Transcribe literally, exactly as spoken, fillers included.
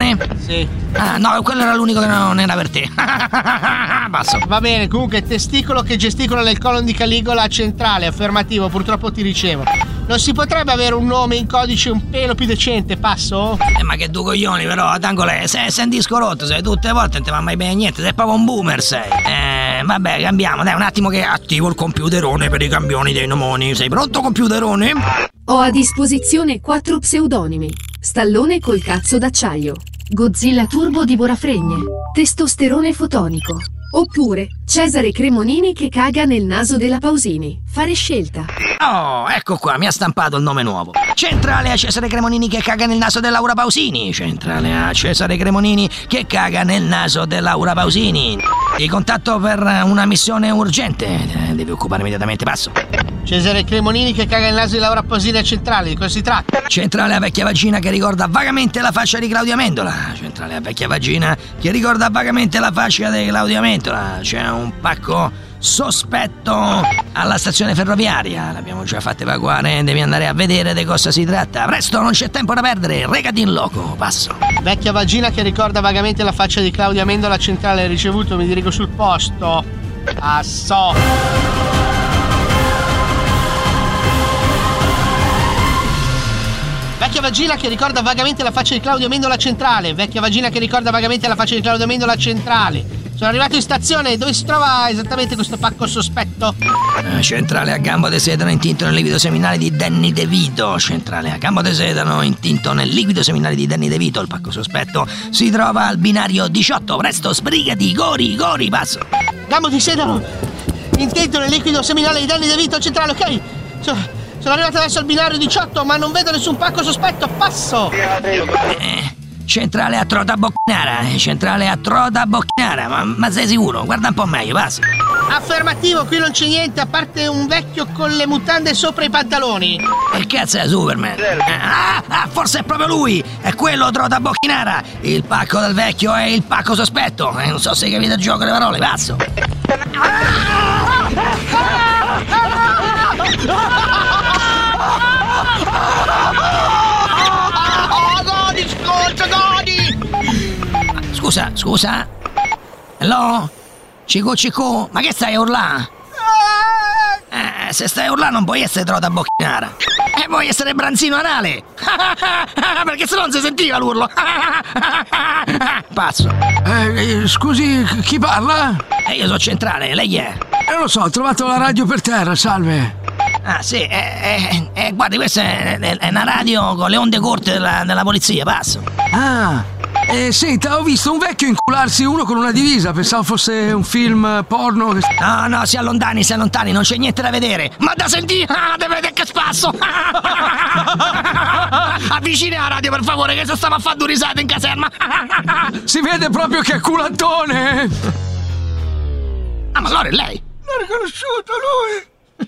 Stallone? Sì. Ah, no, quello era l'unico che non era per te. Passo. Va bene, comunque testicolo che gesticola nel colon di Caligola centrale, affermativo, purtroppo ti ricevo. Non si potrebbe avere un nome in codice un pelo più decente, passo? Eh, ma che due coglioni però, Tangolè, sei, sei un disco rotto, sei tutte le volte non ti va mai bene niente, sei proprio un boomer sei. Eh, vabbè, cambiamo, dai, un attimo che attivo il computerone per i campioni dei nomoni. Sei pronto, computerone? Ho a disposizione quattro pseudonimi. Stallone col cazzo d'acciaio, Godzilla turbo divorafregne, testosterone fotonico. Oppure Cesare Cremonini che caga nel naso della Pausini. Fare scelta. Oh, ecco qua, mi ha stampato il nome nuovo. Centrale a Cesare Cremonini che caga nel naso di Laura Pausini. Centrale a Cesare Cremonini che caga nel naso di Laura Pausini. Ti contatto per una missione urgente. Devi occupare immediatamente, passo. Cesare Cremonini che caga nel naso di Laura Pausini a centrale, di cosa si tratta? Centrale a vecchia vagina che ricorda vagamente la faccia di Claudia Mendola. Centrale a vecchia vagina che ricorda vagamente la faccia di Claudia Mendola. C'è un pacco sospetto alla stazione ferroviaria. L'abbiamo già fatto evacuare, devi andare a vedere di cosa si tratta. Presto, non c'è tempo da perdere, recati in loco, passo. Vecchia vagina che ricorda vagamente la faccia di Claudia Mendola centrale, ricevuto, mi dirigo sul posto. Passo. Vecchia vagina che ricorda vagamente la faccia di Claudio Mendola centrale. Vecchia vagina che ricorda vagamente la faccia di Claudio Mendola centrale. Sono arrivato in stazione. Dove si trova esattamente questo pacco sospetto? Eh, centrale a gambo di sedano intinto nel liquido seminale di Danny DeVito. Centrale a gambo di sedano intinto nel liquido seminale di Danny DeVito. Il pacco sospetto si trova al binario diciotto. Presto, sbrigati, gori, gori, passo. Gambo di sedano intinto nel liquido seminale di Danny DeVito centrale, ok? So- Sono arrivato adesso al binario diciotto, ma non vedo nessun pacco sospetto, passo! Eh, centrale a Trota Bocchinara, centrale a Trota Bocchinara, ma, ma sei sicuro? Guarda un po' meglio, passa. Affermativo, qui non c'è niente, a parte un vecchio con le mutande sopra i pantaloni. Che cazzo è Superman? Ah, ah, forse è proprio lui! È quello Trota Bocchinara! Il pacco del vecchio è il pacco sospetto. Eh, non so se hai capito il gioco delle parole, passo. Godi, scorcia, godi! Scusa, scusa? Hello? Cico Cico, ma che stai a urlare? Eh, se stai a urlare non puoi essere Trota Bocchinara. E vuoi essere Branzino Anale! Perché se no non si sentiva l'urlo! Passo. Eh, scusi, chi parla? E io sono centrale, lei è? Eh, lo so, ho trovato la radio per terra, salve. Ah, sì, eh, eh, eh, guardi, questa è, è, è una radio con le onde corte della, della polizia, passo. Ah, eh, senta, ho visto un vecchio incularsi uno con una divisa, pensavo fosse un film porno. Che... No, no, si allontani, si allontani, non c'è niente da vedere. Ma da sentire, ah, deve vedere che spasso. Avvicini la radio, per favore, che se stiamo a fare due risate in caserma. Si vede proprio che è culantone. Ah, ma allora è lei? L'ho riconosciuto, lui.